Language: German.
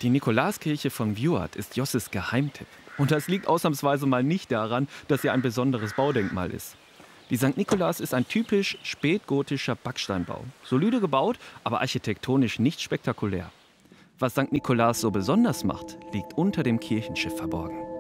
Die Nikolauskirche von Vuart ist Josses Geheimtipp. Und das liegt ausnahmsweise mal nicht daran, dass sie ein besonderes Baudenkmal ist. Die St. Nikolaus ist ein typisch spätgotischer Backsteinbau. Solide gebaut, aber architektonisch nicht spektakulär. Was St. Nikolaus so besonders macht, liegt unter dem Kirchenschiff verborgen.